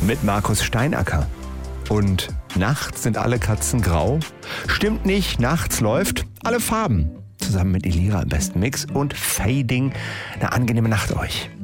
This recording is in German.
mit Markus Steinacker. Und nachts sind alle Katzen grau. Stimmt nicht, nachts läuft alle Farben. Zusammen mit Elira im besten Mix und Fading. Eine angenehme Nacht euch.